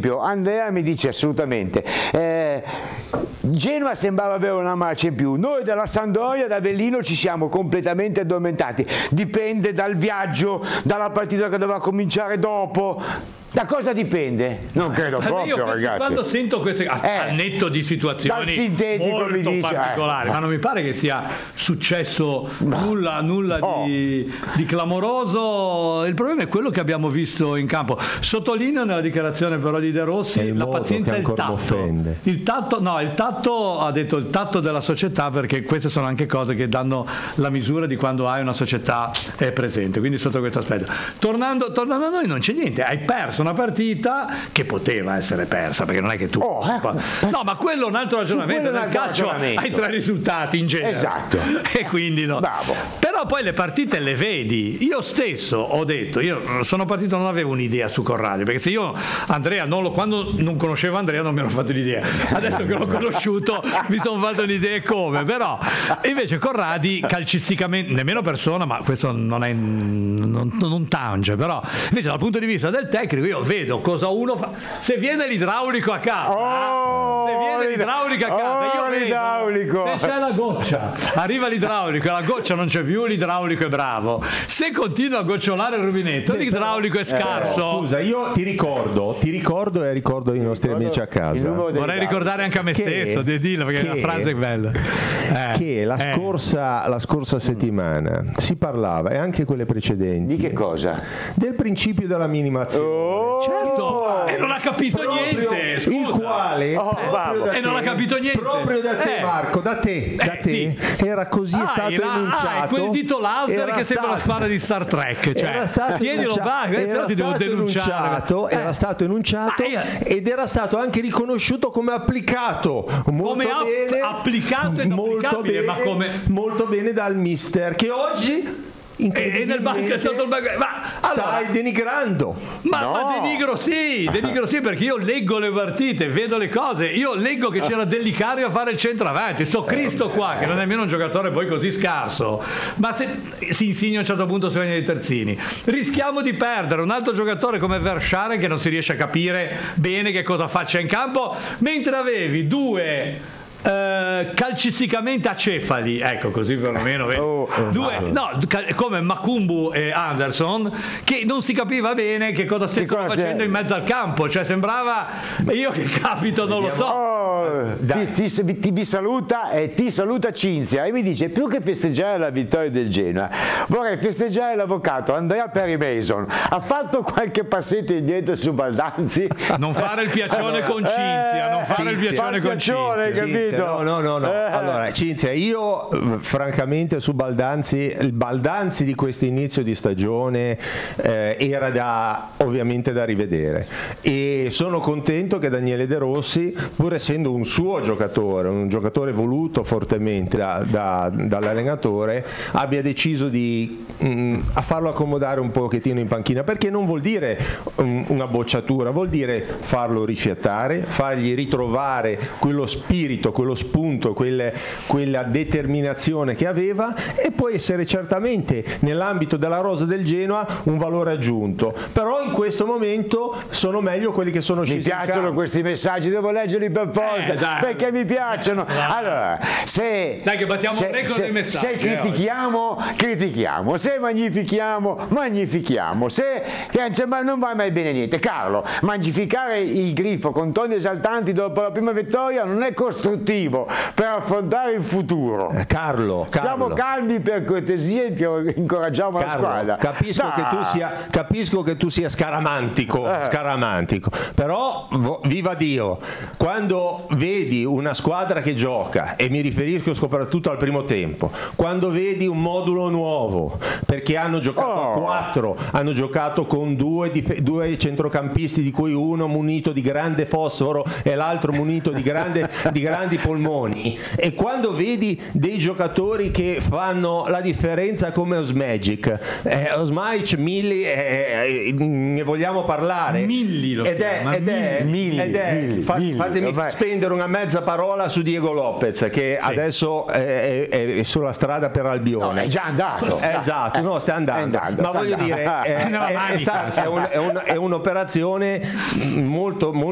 esempio Andrea mi dice assolutamente Genoa sembrava avere una marcia in più, noi dalla Sampdoria, da Avellino ci siamo completamente addormentati, dipende dal viaggio, dalla partita che doveva cominciare dopo. Da cosa dipende? Non credo proprio, ragazzi. Quando sento queste al netto di situazioni molto particolari, ma non mi pare che sia successo nulla di clamoroso. Il problema è quello che abbiamo visto in campo. Sottolineo nella dichiarazione però di De Rossi la pazienza e il tatto. Il tatto ha detto il tatto della società, perché queste sono anche cose che danno la misura di quando hai una società presente. Quindi sotto questo aspetto. Tornando a noi, non c'è niente, hai perso una partita che poteva essere persa, perché non è che tu no, ma quello è un altro ragionamento. Nel calcio hai 3 risultati in genere, esatto, e quindi no. Bravo. Però poi le partite le vedi. Io stesso ho detto, io sono partito, non avevo un'idea su Corradi, perché se io Andrea quando non conoscevo Andrea non mi ero fatto l'idea, adesso che l'ho conosciuto mi sono fatto un'idea come, però invece Corradi calcisticamente, nemmeno persona, ma questo non tange, però invece dal punto di vista del tecnico io vedo cosa uno fa. Se viene l'idraulico a casa, io vedo se c'è la goccia, arriva l'idraulico e la goccia non c'è più, l'idraulico è bravo. Se continua a gocciolare il rubinetto, l'idraulico è scarso. Scusa, io ti ricordo e ricordo i nostri amici a casa. Vorrei ricordare anche a me stesso, dillo, perché la frase è bella. Che la scorsa settimana si parlava, e anche quelle precedenti, di che cosa? Del principio della minimazione. Certo, e non ha capito niente. Scusa. Il quale non ha capito niente. Proprio da te, Marco, da te sì. Era così, è stato enunciato. È quel dito laser che sembra la spada di Star Trek, cioè tienilo però ti devo denunciare. Era stato enunciato ed era stato anche riconosciuto come applicato applicato ed applicabile, ma come molto bene dal mister, che oggi e nel banco sotto il banco, stai denigrando. Ma denigro sì, perché io leggo le partite, vedo le cose, io leggo che c'era Dell'Icario a fare il centravanti, sto Cristo qua che non è nemmeno un giocatore poi così scarso, ma se si insigna a un certo punto sulla linea dei terzini rischiamo di perdere un altro giocatore come Verscharen, che non si riesce a capire bene che cosa faccia in campo, mentre avevi due calcisticamente acefali, ecco, così perlomeno come Makumbu e Anderson, che non si capiva bene che cosa stessero facendo in mezzo al campo, cioè sembrava, io che capito non lo so. Vi saluta e ti saluta Cinzia e mi dice: più che festeggiare la vittoria del Genoa vorrei festeggiare l'avvocato Andrea Perry Mason. Ha fatto qualche passetto indietro su Baldanzi, non fare il piaccione con Cinzia, non fare il piaccione con Cinzia, capito? No. Allora, Cinzia, io francamente su Baldanzi, il Baldanzi di questo inizio di stagione era ovviamente da rivedere, e sono contento che Daniele De Rossi, pur essendo un suo giocatore, un giocatore voluto fortemente dall'allenatore, abbia deciso a farlo accomodare un pochettino in panchina, perché non vuol dire una bocciatura, vuol dire farlo rifiatare, fargli ritrovare quello spirito, quello spunto, quella determinazione che aveva, e può essere certamente nell'ambito della rosa del Genoa un valore aggiunto. Però in questo momento sono meglio quelli che sono scesi. Mi piacciono questi messaggi, devo leggerli per forza perché mi piacciono. Allora, se critichiamo, se magnifichiamo, ma non va mai bene niente. Carlo, magnificare il Grifo con toni esaltanti dopo la prima vittoria non è costruttivo per affrontare il futuro. Carlo, siamo calmi, per cortesia, e incoraggiamo la squadra. Capisco che tu sia scaramantico, però viva Dio, quando vedi una squadra che gioca, e mi riferisco soprattutto al primo tempo, quando vedi un modulo nuovo, perché hanno giocato a 4, hanno giocato con due centrocampisti, di cui uno munito di grande fosforo e l'altro munito di grandi polmoni, e quando vedi dei giocatori che fanno la differenza come Osmajic, Milli, ne vogliamo parlare? Fatemi spendere una mezza parola su Diego Lopez, che adesso è sulla strada per Albione. È già andato. Esatto, sta andando. Ma voglio dire, è un'operazione molto